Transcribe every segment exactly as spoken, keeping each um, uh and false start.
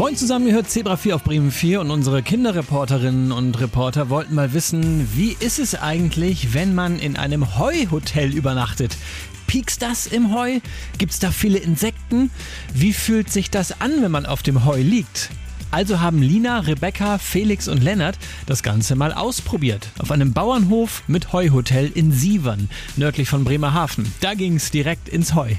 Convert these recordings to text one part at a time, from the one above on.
Moin zusammen, ihr hört Zebra vier auf Bremen vier und unsere Kinderreporterinnen und Reporter wollten mal wissen, wie ist es eigentlich, wenn man in einem Heuhotel übernachtet? Piekst das im Heu? Gibt's da viele Insekten? Wie fühlt sich das an, wenn man auf dem Heu liegt? Also haben Lina, Rebecca, Felix und Lennart das Ganze mal ausprobiert. Auf einem Bauernhof mit Heuhotel in Sievern, nördlich von Bremerhaven. Da ging's direkt ins Heu.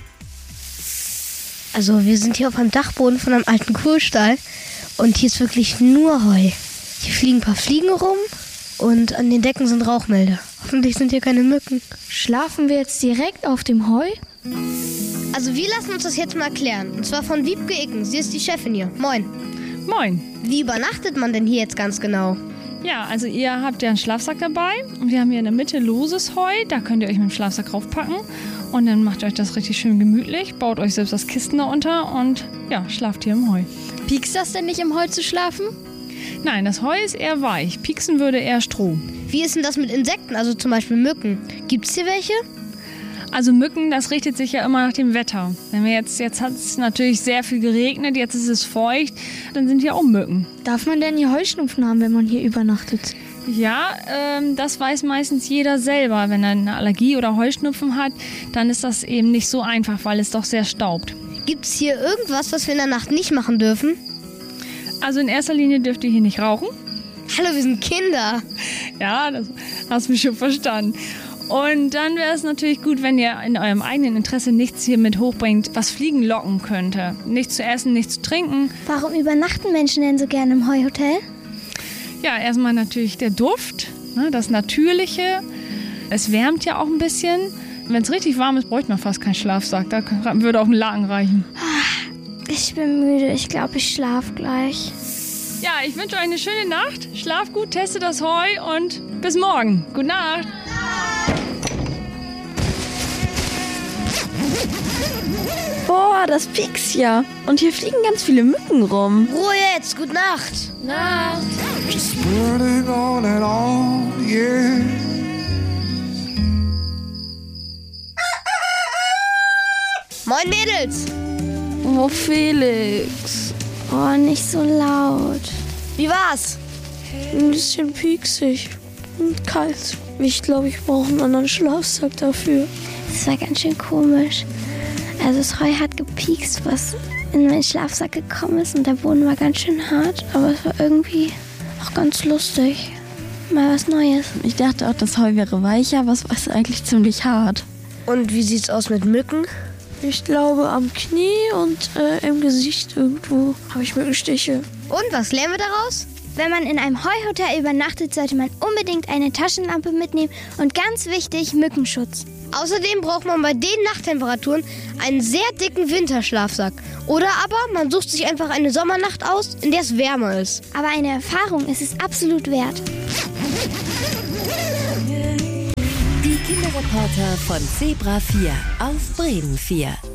Also wir sind hier auf einem Dachboden von einem alten Kuhstall und hier ist wirklich nur Heu. Hier fliegen ein paar Fliegen rum und an den Decken sind Rauchmelder. Hoffentlich sind hier keine Mücken. Schlafen wir jetzt direkt auf dem Heu? Also wir lassen uns das jetzt mal klären. Und zwar von Wiebke Icken. Sie ist die Chefin hier. Moin. Moin. Wie übernachtet man denn hier jetzt ganz genau? Ja, also ihr habt ja einen Schlafsack dabei und wir haben hier in der Mitte loses Heu. Da könnt ihr euch mit dem Schlafsack raufpacken und dann macht ihr euch das richtig schön gemütlich, baut euch selbst das Kisten da unter und ja, schlaft hier im Heu. Piekst das denn nicht im Heu zu schlafen? Nein, das Heu ist eher weich. Pieksen würde eher Stroh. Wie ist denn das mit Insekten, also zum Beispiel Mücken? Gibt es hier welche? Also Mücken, das richtet sich ja immer nach dem Wetter. Wenn wir jetzt, jetzt hat es natürlich sehr viel geregnet, jetzt ist es feucht, dann sind hier auch Mücken. Darf man denn hier Heuschnupfen haben, wenn man hier übernachtet? Ja, ähm, das weiß meistens jeder selber. Wenn er eine Allergie oder Heuschnupfen hat, dann ist das eben nicht so einfach, weil es doch sehr staubt. Gibt es hier irgendwas, was wir in der Nacht nicht machen dürfen? Also in erster Linie dürft ihr hier nicht rauchen. Hallo, wir sind Kinder. Ja, das hast du mich schon verstanden. Und dann wäre es natürlich gut, wenn ihr in eurem eigenen Interesse nichts hier mit hochbringt, was Fliegen locken könnte. Nichts zu essen, nichts zu trinken. Warum übernachten Menschen denn so gerne im Heuhotel? Ja, erstmal natürlich der Duft, ne, das Natürliche. Es wärmt ja auch ein bisschen. Wenn es richtig warm ist, bräuchte man fast keinen Schlafsack. Da würde auch ein Laken reichen. Ich bin müde. Ich glaube, ich schlafe gleich. Ja, ich wünsche euch eine schöne Nacht. Schlaft gut, testet das Heu und bis morgen. Gute Nacht. Boah, das piekst ja. Und hier fliegen ganz viele Mücken rum. Ruhe jetzt, gute Nacht. Nacht. Just burning on and on, yeah. Moin Mädels. Oh, Felix. Oh, nicht so laut. Wie war's? Ein bisschen pieksig und kalt. Ich glaube, ich brauche einen anderen Schlafsack dafür. Das war ganz schön komisch. Also das Heu hat gepiekst, was in meinen Schlafsack gekommen ist und der Boden war ganz schön hart, aber es war irgendwie auch ganz lustig. Mal was Neues. Ich dachte auch, das Heu wäre weicher, aber es ist eigentlich ziemlich hart. Und wie sieht's aus mit Mücken? Ich glaube, am Knie und äh, im Gesicht irgendwo habe ich Mückenstiche. Und was lernen wir daraus? Wenn man in einem Heuhotel übernachtet, sollte man unbedingt eine Taschenlampe mitnehmen und ganz wichtig, Mückenschutz. Außerdem braucht man bei den Nachttemperaturen einen sehr dicken Winterschlafsack. Oder aber man sucht sich einfach eine Sommernacht aus, in der es wärmer ist. Aber eine Erfahrung ist es absolut wert. Die Kinderreporter von Zebra vier auf Bremen vier.